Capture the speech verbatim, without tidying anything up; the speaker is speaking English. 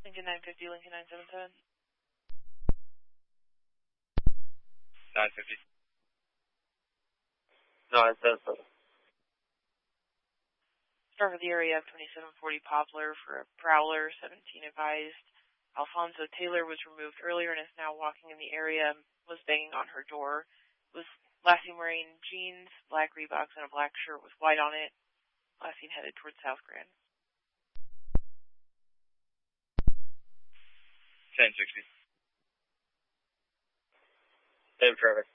Lincoln nine fifty, Lincoln nine seven seven. nine fifty. nine seven seven. Start for the area of twenty-seven forty Poplar for a Prowler, seventeen advised. Alfonso Taylor was removed earlier and is now walking in the area, was banging on her door. Was last seen wearing jeans, black Reeboks, and a black shirt with white on it. Last seen headed towards South Grand. ten sixty. Same traffic.